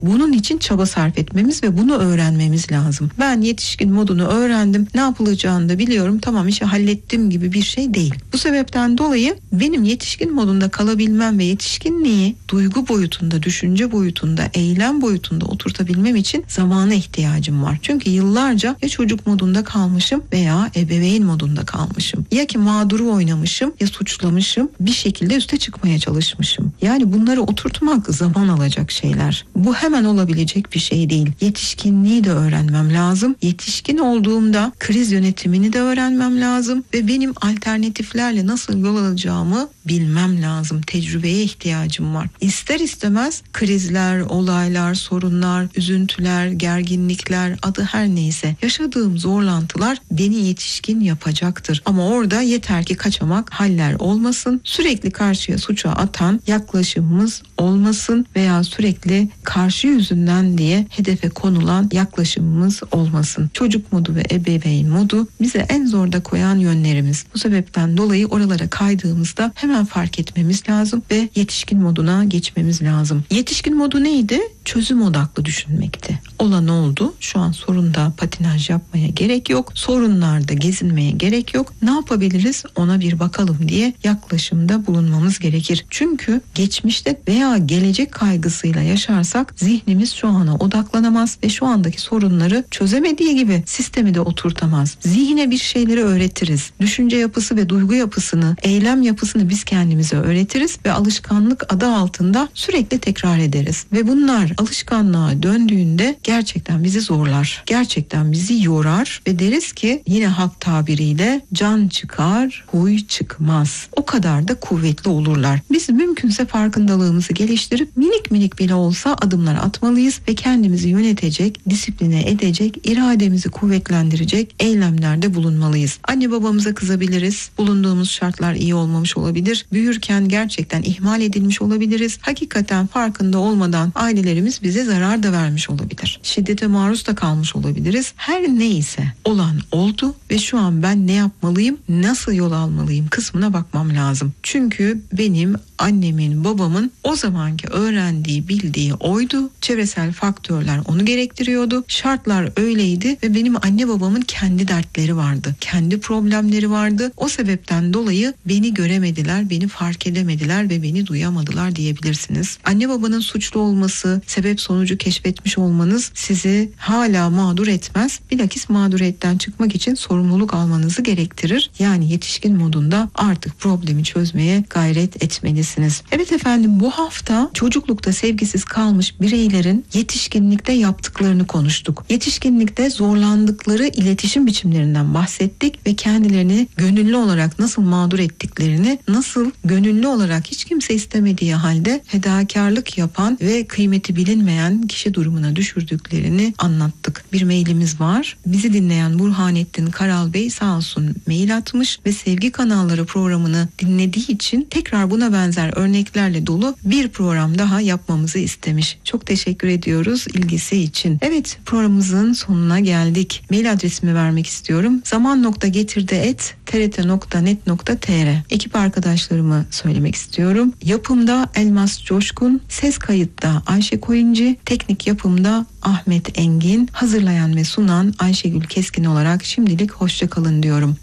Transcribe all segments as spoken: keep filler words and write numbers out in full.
Bunun için çaba sarf etmemiz ve bunu öğrenmemiz lazım. Ben yetişkin modunu öğrendim, ne yapılacağını da biliyorum, tamam işi hallettim gibi bir şey değil. Bu sebepten dolayı benim yetişkin modunda kalabilmem ve yetişkinliği duygu boyutunda, düşünce boyutunda, eylem boyutunda oturtabilmem için zamana ihtiyacım var. Çünkü yıllarca ya çocuk modunda kalmışım veya ebeveyn modunda kalmışım. Ya ki mağduru oynamışım ya suçlamışım, bir şekilde üste çıkmaya çalışmışım. Yani bunları oturtmak zaman alacak şeyler. Bu hemen olabilecek bir şey değil. Yetişkinliği de öğrenmem lazım. Yetişkin olduğumda kriz yönetimini de öğrenmem lazım ve benim alternatiflerle nasıl yol alacağımı bilmem lazım. Tecrübeye ihtiyacım var. İster istemez krizler, olaylar, sorunlar, üzüntüler, gerginlikler, adı her neyse, yaşadığım zorlantılar beni yetişkin yapacaktır. Ama orada yeter ki kaçamak haller olmasın. Sürekli karşıya suça atan yaklaşımımız olmasın veya sürekli karşı yüzünden diye hedefe konulan yaklaşımımız olmasın. Çocuk modu ve ebeveyn modu bize en zorda koyan yönlerimiz. Bu sebepten dolayı oralara kaydığımızda hemen fark etmemiz lazım ve yetişkin moduna geçmemiz lazım. Yetişkin modu neydi? Çözüm odaklı düşünmekti. Olan oldu. Şu an sorunda patinaj yapmaya gerek yok. Sorunlarda gezinmeye gerek yok. Ne yapabiliriz? Ona bir bakalım diye yaklaşımda bulunmamız gerekir. Çünkü geçmişte veya gelecek kaygısıyla yaşarsak zihnimiz şu ana odaklanamaz ve şu andaki sorunları çözemediği gibi sistemi de oturtamaz. Zihne bir şeyleri öğretiriz. Düşünce yapısı ve duygu yapısını, eylem yapısını biz kendimize öğretiriz ve alışkanlık adı altında sürekli tekrar ederiz. Ve bunlar alışkanlığa döndüğünde gerçekten bizi zorlar. Gerçekten bizi yorar ve deriz ki yine halk tabiriyle can çıkar, huy çıkmaz. O kadar da kuvvetli olurlar. Biz mümkünse farkındalığımızı geliştirip minik minik bile olsa adımlar atmalıyız ve kendimizi yönetecek, disipline edecek, irademizi kuvvetlendirecek eylemlerde bulunmalıyız. Anne babamıza kızabiliriz. Bulunduğumuz şartlar iyi olmamış olabilir. Büyürken gerçekten ihmal edilmiş olabiliriz. Hakikaten farkında olmadan ailelerimiz bize zarar da vermiş olabilir. Şiddete maruz da kalmış olabiliriz. Her neyse olan oldu ve şu an ben ne yapmalıyım, nasıl yol almalıyım kısmına bakmam lazım. Çünkü benim annemin, babamın o zamanki öğrendiği, bildiği oydu. Çevresel faktörler onu gerektiriyordu. Şartlar öyleydi ve benim anne babamın kendi dertleri vardı. Kendi problemleri vardı. O sebepten dolayı beni göremediler, beni fark edemediler ve beni duyamadılar diyebilirsiniz. Anne babanın suçlu olması, sebep sonucu keşfetmiş olmanız sizi hala mağdur etmez. Bilakis mağduriyetten çıkmak için sorumluluk almanızı gerektirir. Yani yetişkin modunda artık problemi çözmeye gayret etmelisiniz. Evet efendim, bu hafta çocuklukta sevgisiz kalmış bireylerin yetişkinlikte yaptıklarını konuştuk. Yetişkinlikte zorlandıkları iletişim biçimlerinden bahsettik ve kendilerini gönüllü olarak nasıl mağdur ettiklerini, nasıl gönüllü olarak hiç kimse istemediği halde fedakarlık yapan ve kıymeti bilinmeyen kişi durumuna düşürdüklerini anlattık. Bir mailimiz var. Bizi dinleyen Burhanettin Karal Bey sağ olsun mail atmış ve Sevgi Kanalları programını dinlediği için tekrar buna benzer örneklerle dolu bir program daha yapmamızı istemiş. Çok teşekkür ediyoruz ilgisi için. Evet, programımızın sonuna geldik. Mail adresimi vermek istiyorum. zaman nokta getirdi et t r t nokta net nokta t r. Ekip arkadaşlarımı söylemek istiyorum. Yapımda Elmas Coşkun, ses kayıtta Ayşe Koyuncu, teknik yapımda Ahmet Engin, hazırlayan ve sunan Ayşegül Keskin olarak şimdilik hoşça kalın diyorum.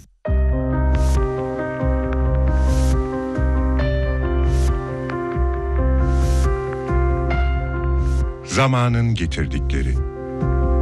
Zamanın getirdikleri.